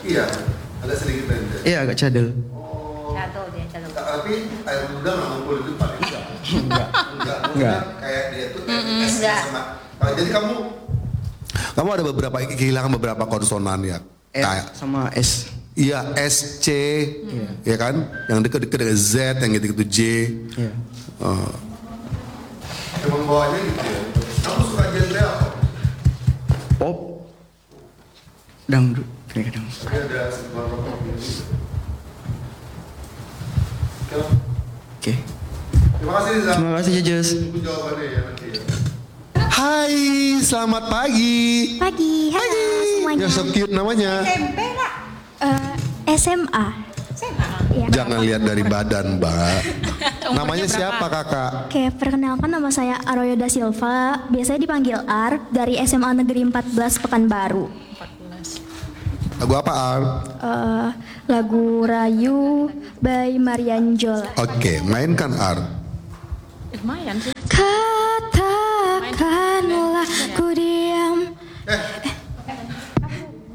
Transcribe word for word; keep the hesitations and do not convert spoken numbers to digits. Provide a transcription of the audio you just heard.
Iya, agak sedikit pendek. Iya, agak cadel. Oh. Cadel dia, cadel. Tapi air muda nggak ngumpul di depan, enggak? Enggak. Enggak. Enggak. Kayak dia tuh Mm-mm, S enggak. sama. Nah, jadi kamu kamu ada beberapa kehilangan beberapa konsonan ya. S Kayak sama S. iya S C, Iya. ya kan? Yang dekat-dekat dengan Z, yang gitu-gitu J. Iya. Oh. Emang bawahnya gitu ya. Kamu suka genre apa? Pop. Dangdut kadang-kadang. Ini ada sebuah rokok ini. Oke lah. Oke. Terima kasih Riza. Terima kasih Jejes. Tunggu jawabannya ya nanti ya. Hai, selamat pagi. Pagi, halo semuanya. Ya, so cute namanya. S M P nak? Eh, S M A. S M A. Ya. Jangan lihat dari badan, Mbak. Namanya siapa, Kakak? Oke, perkenalkan nama saya Arroyo da Silva. Biasanya dipanggil Ar dari S M A Negeri empat belas Pekanbaru. empat belas. Lagu apa, Ar? Eh, lagu Rayu by Marian Jola. Oke, mainkan, Ar. Lumayan sih. Kata